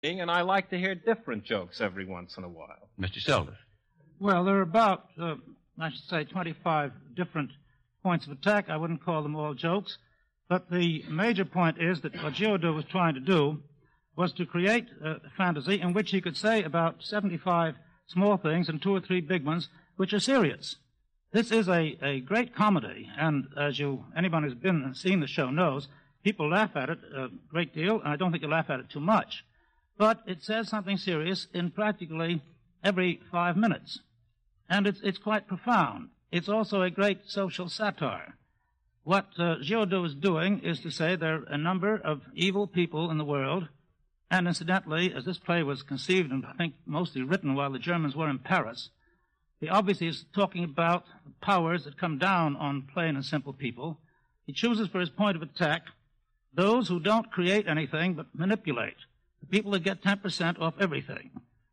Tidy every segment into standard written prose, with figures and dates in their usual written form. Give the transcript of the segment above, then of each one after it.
and I like to hear different jokes every once in a while. Mr. Selden. Well, there are about, I should say, 25 different points of attack. I wouldn't call them all jokes. But the major point is that what Giraudoux was trying to do was to create a fantasy in which he could say about 75 small things and 2 or 3 big ones which are serious. This is a great comedy, and as anyone who's seen the show knows, people laugh at it a great deal, and I don't think you laugh at it too much. But it says something serious in practically every 5 minutes. And it's quite profound. It's also a great social satire. What Giraudoux is doing is to say there are a number of evil people in the world, and incidentally, as this play was conceived and I think mostly written while the Germans were in Paris, he obviously is talking about the powers that come down on plain and simple people. He chooses for his point of attack those who don't create anything but manipulate, the people that get 10% off everything,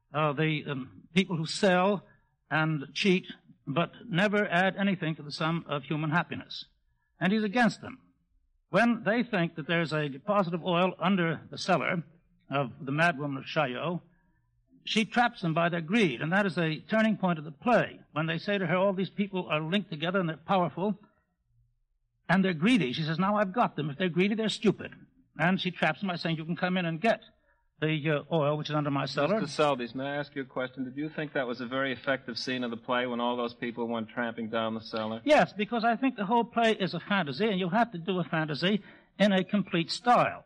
the people who sell and cheat but never add anything to the sum of human happiness. And he's against them. When they think that there's a deposit of oil under the cellar of the madwoman of Chaillot, she traps them by their greed, and that is a turning point of the play. When they say to her, all these people are linked together and they're powerful, and they're greedy, she says, now I've got them. If they're greedy, they're stupid. And she traps them by saying, you can come in and get the oil which is under my cellar. Mr. Seldes, may I ask you a question? Did you think that was a very effective scene of the play when all those people went tramping down the cellar? Yes, because I think the whole play is a fantasy, and you have to do a fantasy in a complete style.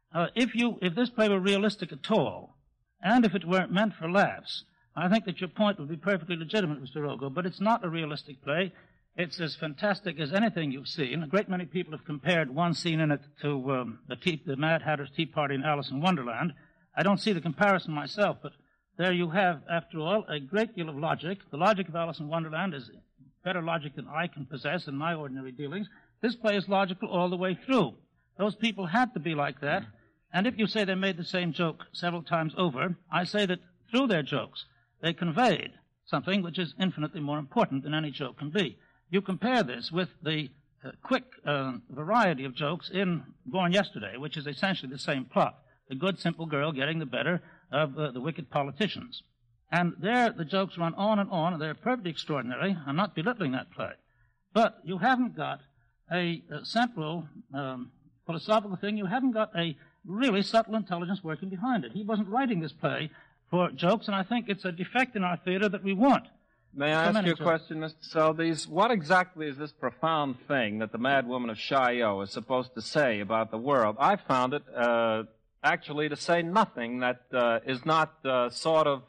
If this play were realistic at all, and if it weren't meant for laughs, I think that your point would be perfectly legitimate, Mr. Rogo, but it's not a realistic play. It's as fantastic as anything you've seen. A great many people have compared one scene in it to the Mad Hatter's Tea Party in Alice in Wonderland. I don't see the comparison myself, but there you have, after all, a great deal of logic. The logic of Alice in Wonderland is better logic than I can possess in my ordinary dealings. This play is logical all the way through. Those people had to be like that. And if you say they made the same joke several times over, I say that through their jokes, they conveyed something which is infinitely more important than any joke can be. You compare this with the quick variety of jokes in Born Yesterday, which is essentially the same plot. The good, simple girl getting the better of the wicked politicians. And there the jokes run on, and they're perfectly extraordinary. I'm not belittling that play. But you haven't got a central philosophical thing. You haven't got a really subtle intelligence working behind it. He wasn't writing this play for jokes, and I think it's a defect in our theater that we want. May I ask you a question, Mr. Seldes? What exactly is this profound thing that the Madwoman of Chaillot is supposed to say about the world? I found it actually to say nothing that is not sort of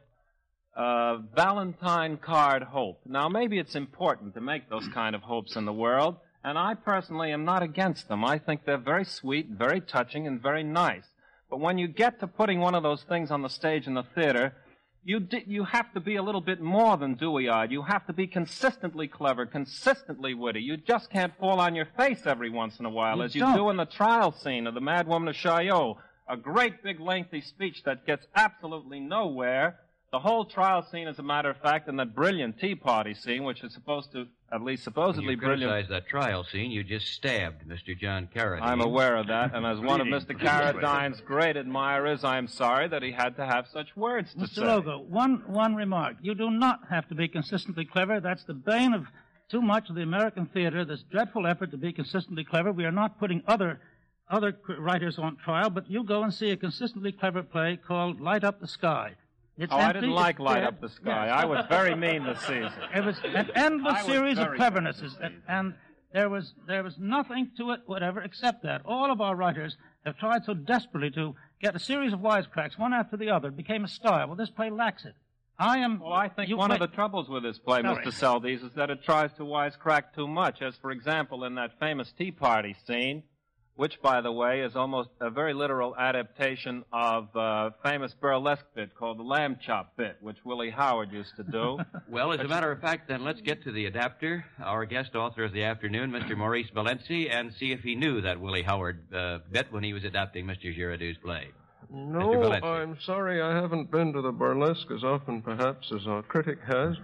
Valentine card hope. Now, maybe it's important to make those kind of hopes in the world, and I personally am not against them. I think they're very sweet, very touching, and very nice. But when you get to putting one of those things on the stage in the theater, you have to be a little bit more than dewy-eyed. You have to be consistently clever, consistently witty. You just can't fall on your face every once in a while, as you do in the trial scene of the Madwoman of Chaillot. A great big lengthy speech that gets absolutely nowhere. The whole trial scene, as a matter of fact, and that brilliant tea party scene, which is supposed to, at least supposedly brilliant. When you criticize that trial scene, you just stabbed Mr. John Carradine. I'm aware of that, and as one of Mr. Carradine's great admirers, I'm sorry that he had to have such words to say. Mr. Rogo, one remark. You do not have to be consistently clever. That's the bane of too much of the American theater, this dreadful effort to be consistently clever. We are not putting other writers on trial, but you go and see a consistently clever play called Light Up the Sky. It's empty, I didn't like Light Up the Sky. I was very mean this season. It was an endless series of clevernesses, and there was nothing to it whatever except that. All of our writers have tried so desperately to get a series of wisecracks, one after the other. It became a style. Well, this play lacks it. I think one of the troubles with this play, Mr. Seldes, is that it tries to wisecrack too much, as, for example, in that famous tea party scene, which, by the way, is almost a very literal adaptation of a famous burlesque bit called the Lamb Chop bit, which Willie Howard used to do. Well, as a matter of fact, then let's get to the adapter, our guest author of the afternoon, Mr. Maurice Valenci, and see if he knew that Willie Howard bit when he was adapting Mr. Girardoux's play. No, I'm sorry I haven't been to the burlesque as often, perhaps, as our critic has.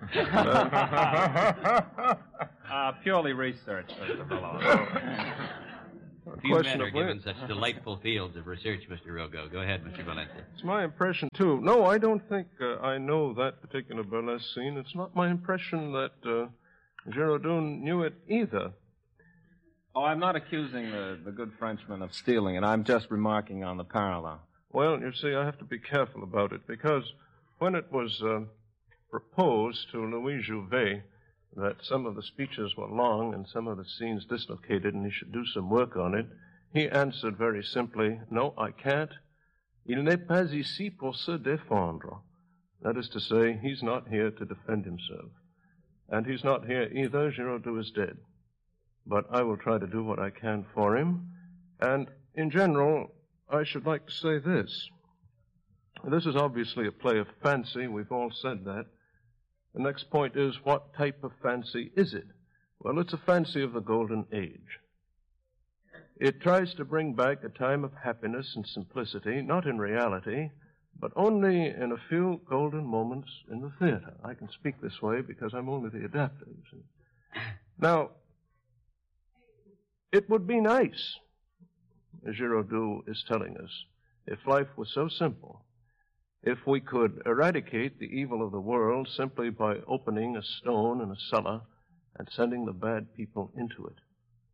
Purely research, Mr. Malone. Few men are given such delightful fields of research, Mr. Rogo. Go ahead, Mr. Valenti. It's my impression, too. No, I don't think I know that particular burlesque scene. It's not my impression that Giraudoux knew it either. Oh, I'm not accusing the good Frenchman of stealing it. I'm just remarking on the parallel. Well, you see, I have to be careful about it, because when it was proposed to Louis Jouvet that some of the speeches were long and some of the scenes dislocated and he should do some work on it, he answered very simply, "No, I can't. Il n'est pas ici pour se défendre." That is to say, he's not here to defend himself. And he's not here either. Giraudoux is dead. But I will try to do what I can for him. And in general, I should like to say this. This is obviously a play of fancy. We've all said that. The next point is, what type of fancy is it? Well, it's a fancy of the Golden Age. It tries to bring back a time of happiness and simplicity, not in reality, but only in a few golden moments in the theater. I can speak this way because I'm only the adapter, you see. Now, it would be nice, as Giraudoux is telling us, if life was so simple, if we could eradicate the evil of the world simply by opening a stone in a cellar and sending the bad people into it.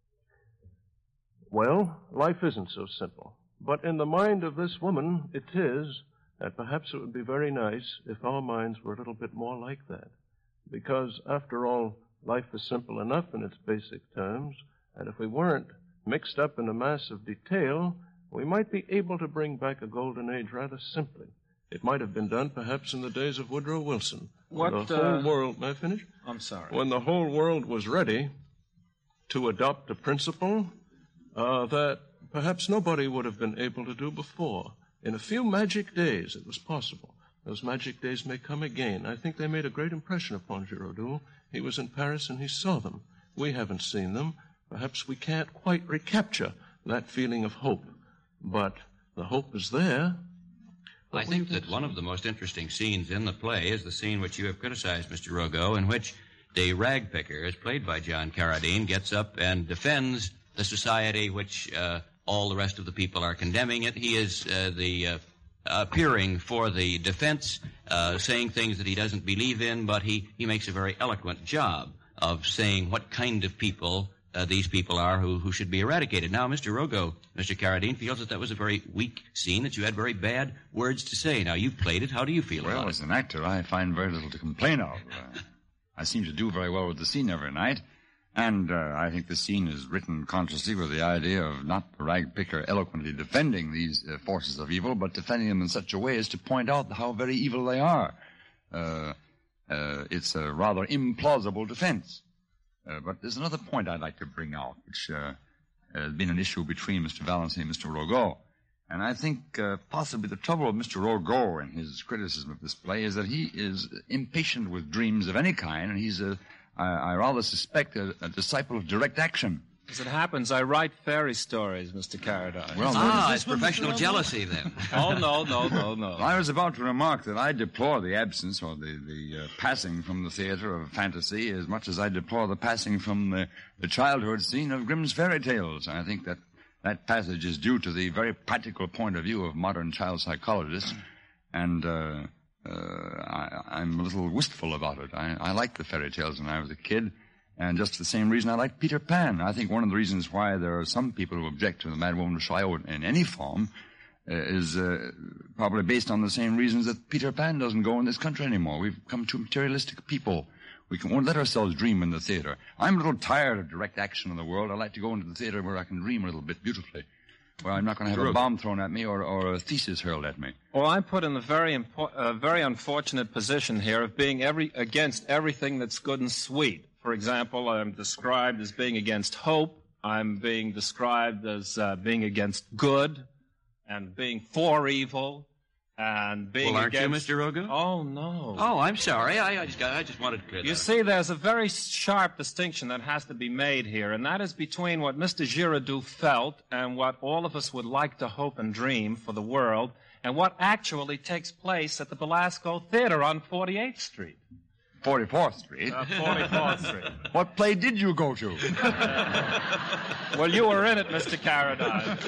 Well, life isn't so simple. But in the mind of this woman, it is, and perhaps it would be very nice if our minds were a little bit more like that. Because, after all, life is simple enough in its basic terms, and if we weren't mixed up in a mass of detail, we might be able to bring back a golden age rather simply. It might have been done, perhaps, in the days of Woodrow Wilson. When the whole world... May I finish? I'm sorry. When the whole world was ready to adopt a principle that perhaps nobody would have been able to do before. In a few magic days, it was possible. Those magic days may come again. I think they made a great impression upon Giraudoux. He was in Paris and he saw them. We haven't seen them. Perhaps we can't quite recapture that feeling of hope. But the hope is there. I think that one of the most interesting scenes in the play is the scene which you have criticized, Mr. Rogo, in which the rag picker, as played by John Carradine, gets up and defends the society which all the rest of the people are condemning it. He is appearing for the defense, saying things that he doesn't believe in, but he makes a very eloquent job of saying what kind of people these people are who should be eradicated. Now, Mr. Rogo, Mr. Carradine feels that was a very weak scene, that you had very bad words to say. Now, you've played it. How do you feel about it? Well, as an actor, I find very little to complain of. I seem to do very well with the scene every night, and I think the scene is written consciously with the idea of not the rag picker eloquently defending these forces of evil, but defending them in such a way as to point out how very evil they are. It's a rather implausible defense. But there's another point I'd like to bring out, which has been an issue between Mr. Valenti and Mr. Rogo. And I think possibly the trouble with Mr. Rogo and his criticism of this play is that he is impatient with dreams of any kind, and he's, I rather suspect, a disciple of direct action. As it happens, I write fairy stories, Mr. Carradine. Well, it's professional jealousy, then. Oh, no. I was about to remark that I deplore the absence or the passing from the theater of fantasy as much as I deplore the passing from the childhood scene of Grimm's fairy tales. I think that passage is due to the very practical point of view of modern child psychologists, and I'm a little wistful about it. I liked the fairy tales when I was a kid. And just for the same reason I like Peter Pan. I think one of the reasons why there are some people who object to the Mad Woman of Chaillot in any form is probably based on the same reasons that Peter Pan doesn't go in this country anymore. We've become too materialistic people. We won't let ourselves dream in the theater. I'm a little tired of direct action in the world. I like to go into the theater where I can dream a little bit beautifully, where I'm not going to have a bomb thrown at me or a thesis hurled at me. Well, I'm put in the very unfortunate position here of being against everything that's good and sweet. For example, I'm described as being against hope. I'm being described as being against good and being for evil and being aren't against... you, Mr. Rogo? Oh, no. Oh, I'm sorry. I just wanted to clear that You up. see, there's a very sharp distinction that has to be made here, and that is between what Mr. Giraudoux felt and what all of us would like to hope and dream for the world and what actually takes place at the Belasco Theater on 48th Street. 44th Street. 44th Street. What play did you go to? Well, you were in it, Mr. Carradine.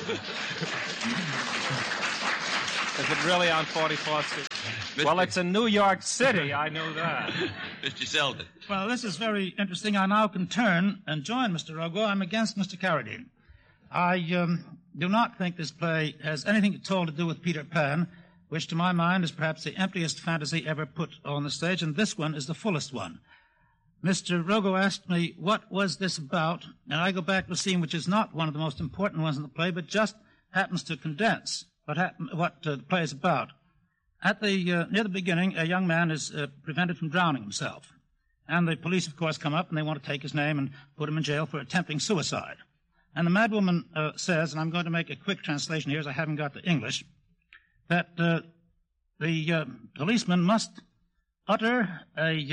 Is it really on 44th Street? Well, it's in New York City. I knew that. Mr. Selden. Well, this is very interesting. I now can turn and join Mr. Rogo. I'm against Mr. Carradine. I do not think this play has anything at all to do with Peter Pan, which to my mind is perhaps the emptiest fantasy ever put on the stage, and this one is the fullest one. Mr. Rogo asked me, what was this about? And I go back to a scene which is not one of the most important ones in the play, but just happens to condense what the play is about. At the near the beginning, a young man is prevented from drowning himself. And the police, of course, come up and they want to take his name and put him in jail for attempting suicide. And the madwoman says, and I'm going to make a quick translation here as I haven't got the English, that the policeman must utter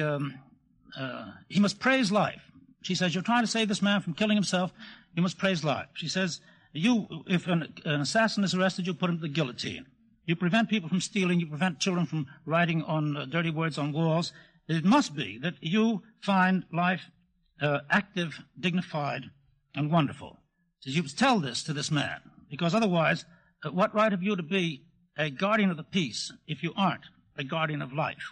he must praise life. She says, you're trying to save this man from killing himself, you must praise life. She says, if an assassin is arrested, you put him to the guillotine. You prevent people from stealing, you prevent children from writing on dirty words on walls. It must be that you find life active, dignified, and wonderful. So you must tell this to this man, because otherwise, what right have you to be a guardian of the peace if you aren't a guardian of life?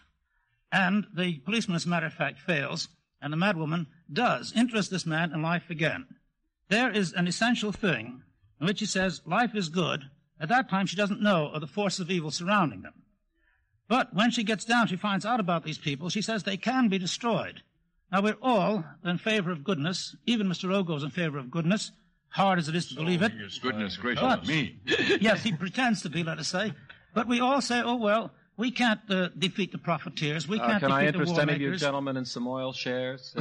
And the policeman, as a matter of fact, fails, and the madwoman does interest this man in life again. There is an essential thing in which he says life is good. At that time, she doesn't know of the forces of evil surrounding them. But when she gets down, she finds out about these people. She says they can be destroyed. Now, we're all in favor of goodness. Even Mr. Rogo's in favor of goodness, hard as it is to believe it. Goodness gracious me. Yes, he pretends to be, let us say. But we all say, oh, well, we can't defeat the profiteers. We can't Can I defeat the war interest any of you makers. gentlemen in some oil shares?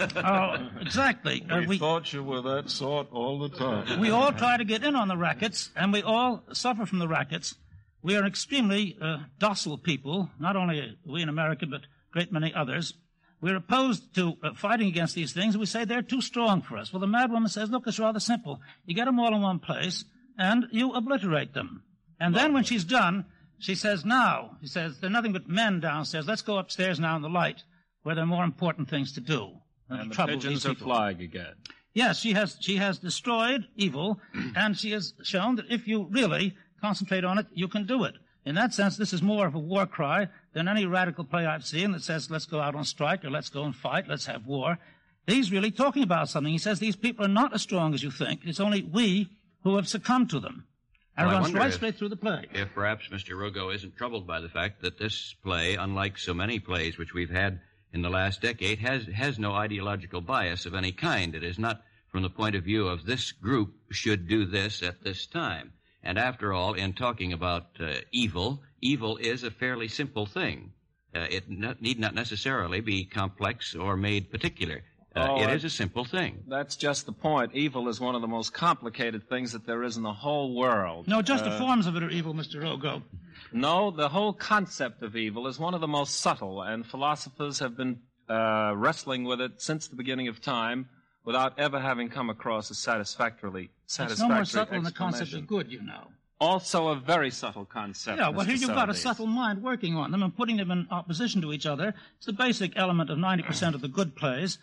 Oh, exactly. We thought you were that sort all the time. We all try to get in on the rackets, and we all suffer from the rackets. We are extremely docile people, not only we in America, but a great many others. We're opposed to fighting against these things, and we say they're too strong for us. Well, the madwoman says, look, it's rather simple. You get them all in one place, and you obliterate them. And then when she's done, she says, now, there are nothing but men downstairs. Let's go upstairs now in the light, where there are more important things to do. And the pigeons are flying again. Yes, she has destroyed evil, and she has shown that if you really concentrate on it, you can do it. In that sense, this is more of a war cry than any radical play I've seen that says, let's go out on strike, or let's go and fight, let's have war. He's really talking about something. He says these people are not as strong as you think. It's only we who have succumbed to them. And it runs right straight through the play. If perhaps Mr. Rogo isn't troubled by the fact that this play, unlike so many plays which we've had in the last decade, has no ideological bias of any kind. It is not from the point of view of this group should do this at this time. And after all, in talking about evil is a fairly simple thing. It need not necessarily be complex or made particular. It is a simple thing. That's just the point. Evil is one of the most complicated things that there is in the whole world. No, just the forms of it are evil, Mr. Rogo. No, the whole concept of evil is one of the most subtle, and philosophers have been wrestling with it since the beginning of time without ever having come across a satisfactory It's no more subtle than the concept of good, you know. Also a very subtle concept. Yeah, well, Mr. here you've got a Seldes. subtle mind working on them and putting them in opposition to each other. It's the basic element of 90% of the good plays.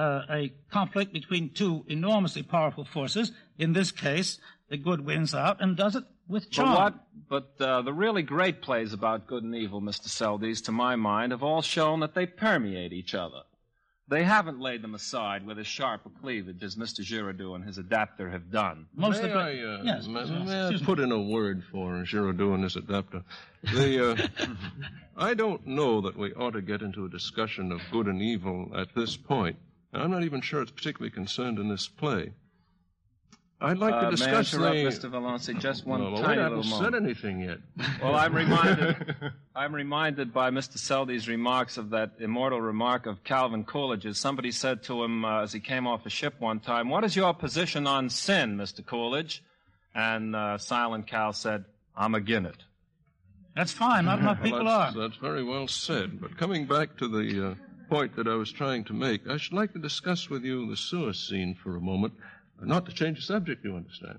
A conflict between two enormously powerful forces. In this case, the good wins out and does it with charm. But the really great plays about good and evil, Mr. Seldes, to my mind, have all shown that they permeate each other. They haven't laid them aside with as sharp a cleavage as Mr. Giraudoux and his adapter have done. May I put in a word for Giraudoux and his adapter? I don't know that we ought to get into a discussion of good and evil at this point. I'm not even sure it's particularly concerned in this play. I'd like to discuss may I interrupt, Mr. Valenci, just one tiny little moment. I haven't said anything yet. Well, I'm reminded by Mr. Seldes' remarks of that immortal remark of Calvin Coolidge's. Somebody said to him as he came off a ship one time, "What is your position on sin, Mr. Coolidge?" And Silent Cal said, "I'm agin it." That's fine. Not enough people are. That's very well said. But coming back to the point that I was trying to make, I should like to discuss with you the sewer scene for a moment. Not to change the subject, you understand.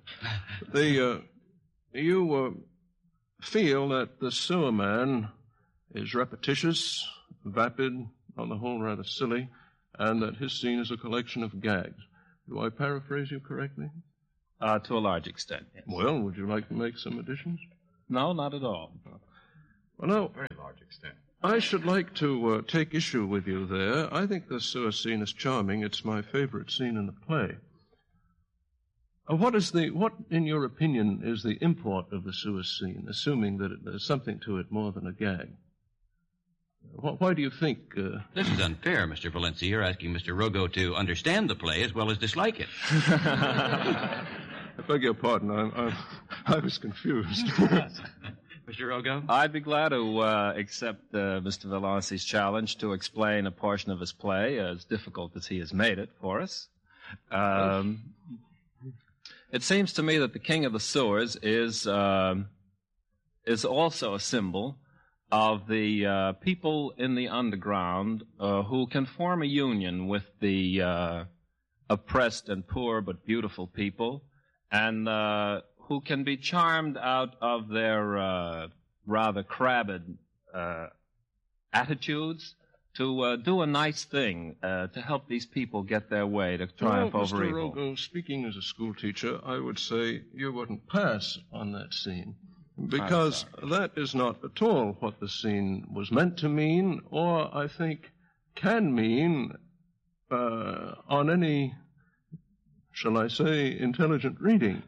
You feel that the sewer man is repetitious, vapid, on the whole rather silly, and that his scene is a collection of gags. Do I paraphrase you correctly? To a large extent, yes. Well, would you like to make some additions? No, not at all. Well, now, Very large extent. I should like to take issue with you there. I think the sewer scene is charming. It's my favorite scene in the play. What, in your opinion, is the import of the sewer scene, assuming that there's something to it more than a gag? Why do you think... This is unfair, Mr. Valencia. You're asking Mr. Rogo to understand the play as well as dislike it. I beg your pardon. I was confused. Mr. Rogo? I'd be glad to accept Mr. Valencia's challenge to explain a portion of his play, as difficult as he has made it for us. It seems to me that the King of the Sewers is also a symbol of the people in the underground who can form a union with the oppressed and poor but beautiful people, and who can be charmed out of their rather crabbed attitudes to do a nice thing, to help these people get their way, to triumph over evil. Mr. Rogo, speaking as a school teacher, I would say you wouldn't pass on that scene, because that is not at all what the scene was meant to mean, or I think can mean on any, shall I say, intelligent reading.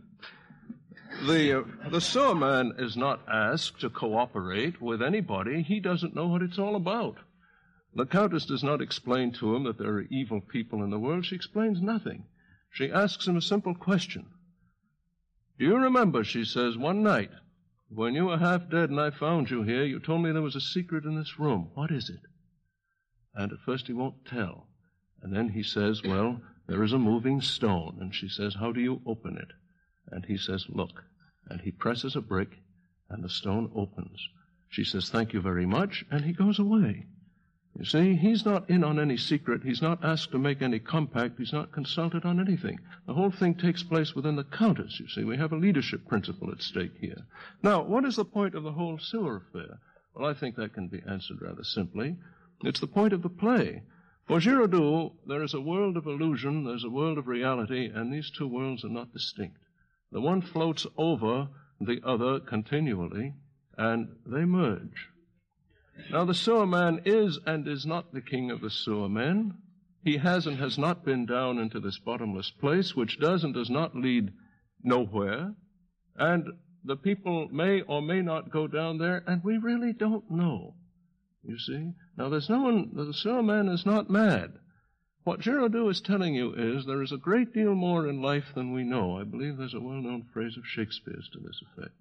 The sewer man is not asked to cooperate with anybody. He doesn't know what it's all about. The Countess does not explain to him that there are evil people in the world. She explains nothing. She asks him a simple question. Do you remember, she says, one night, when you were half dead and I found you here, you told me there was a secret in this room. What is it? And at first he won't tell. And then he says, well, there is a moving stone. And she says, how do you open it? And he says, look. And he presses a brick, and the stone opens. She says, thank you very much, and he goes away. You see, he's not in on any secret. He's not asked to make any compact. He's not consulted on anything. The whole thing takes place within the Countess, you see. We have a leadership principle at stake here. Now, what is the point of the whole sewer affair? Well, I think that can be answered rather simply. It's the point of the play. For Giraudoux, there is a world of illusion, there's a world of reality, and these two worlds are not distinct. The one floats over the other continually, and they merge. Now, the sewer man is and is not the king of the sewer men. He has and has not been down into this bottomless place, which does and does not lead nowhere. And the people may or may not go down there, and we really don't know. You see? Now, the sewer man is not mad. What Giraudoux is telling you is there is a great deal more in life than we know. I believe there's a well-known phrase of Shakespeare's to this effect.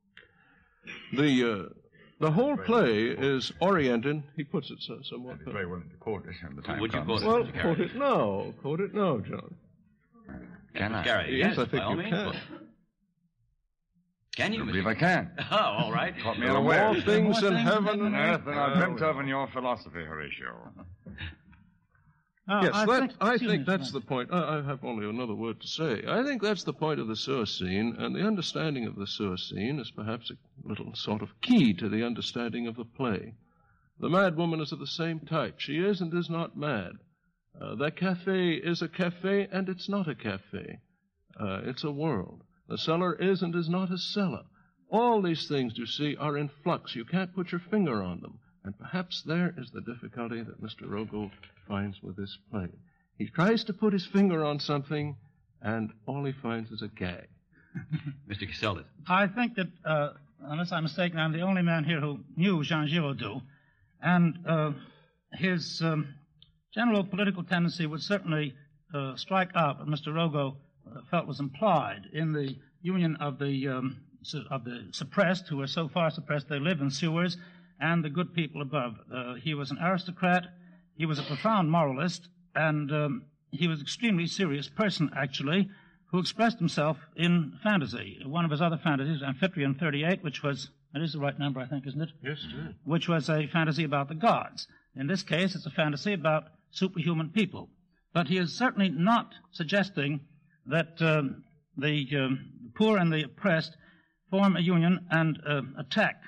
The whole play is oriented, he puts it somewhat... I'd be very willing to quote it when the time Would you comes. quote it? Well, quote it now. Quote it now, John. Can I? Gary, Yes, I by think all you means. can. Can you? I believe I can. Oh, all right. Caught me There are unaware. more things in heaven On and earth than I dreamt of in your philosophy, Horatio. Yes, I excuse think me, that's sir. the point. I have only another word to say. I think that's the point of the sewer scene, and the understanding of the sewer scene is perhaps a little sort of key to the understanding of the play. The mad woman is of the same type. She is and is not mad. The cafe is a cafe, and it's not a cafe. It's a world. The cellar is and is not a cellar. All these things, you see, are in flux. You can't put your finger on them. And perhaps there is the difficulty that Mr. Rogo finds with this play. He tries to put his finger on something, and all he finds is a gag. Mr. Casellas. I think that, unless I'm mistaken, I'm the only man here who knew Jean Giraudoux. And his general political tendency would certainly strike out what Mr. Rogo felt was implied in the union of the suppressed, who are so far suppressed they live in sewers, and the good people above. He was an aristocrat, he was a profound moralist, and he was an extremely serious person, actually, who expressed himself in fantasy. One of his other fantasies, Amphitryon 38, which was, that is the right number, I think, isn't it? Yes, sir. Which was a fantasy about the gods. In this case, it's a fantasy about superhuman people. But he is certainly not suggesting that the poor and the oppressed form a union and attack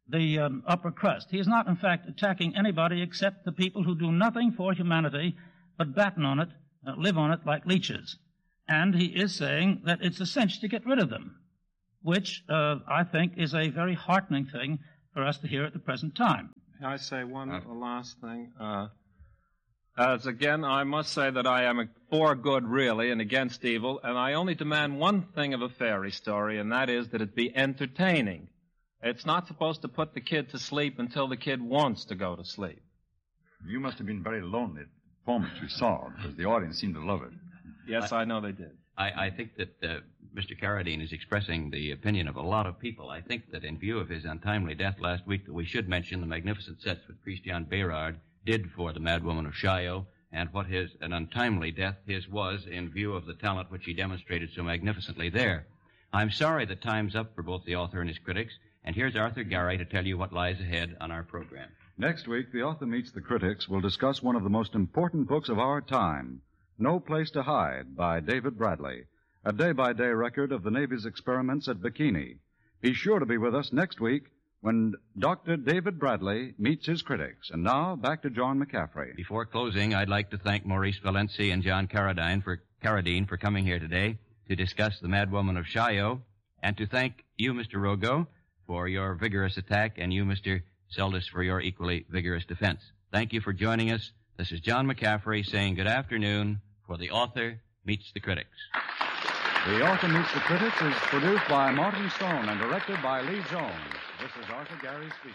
the upper crust. He is not, in fact, attacking anybody except the people who do nothing for humanity but batten on it, live on it like leeches. And he is saying that it's a cinch to get rid of them, which I think is a very heartening thing for us to hear at the present time. Can I say one last thing? As again, I must say that I am for good, really, and against evil, and I only demand one thing of a fairy story, and that is that it be entertaining. It's not supposed to put the kid to sleep until the kid wants to go to sleep. You must have been very lonely at the performance you saw, because the audience seemed to love it. Yes, I know they did. I think that Mr. Carradine is expressing the opinion of a lot of people. I think that in view of his untimely death last week, that we should mention the magnificent sets that Christian Bérard did for the Madwoman of Chaillot, and what an untimely death his was in view of the talent which he demonstrated so magnificently there. I'm sorry that time's up for both the author and his critics, and here's Arthur Gary to tell you what lies ahead on our program. Next week, the author meets the critics will discuss one of the most important books of our time, No Place to Hide, by David Bradley, a day-by-day record of the Navy's experiments at Bikini. Be sure to be with us next week when Dr. David Bradley meets his critics. And now, back to John McCaffrey. Before closing, I'd like to thank Maurice Valenci and John Carradine for coming here today to discuss The Madwoman of Chaillot, and to thank you, Mr. Rogo, for your vigorous attack, and you, Mr. Seldes, for your equally vigorous defense. Thank you for joining us. This is John McCaffrey saying good afternoon for The Author Meets the Critics. The Author Meets the Critics is produced by Martin Stone and directed by Lee Jones. This is Arthur Gary speaking.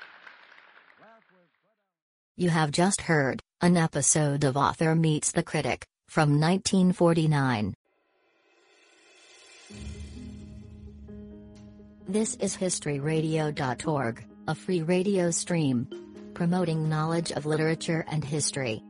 You have just heard an episode of Author Meets the Critic from 1949. This is HistoryRadio.org, a free radio stream promoting knowledge of literature and history.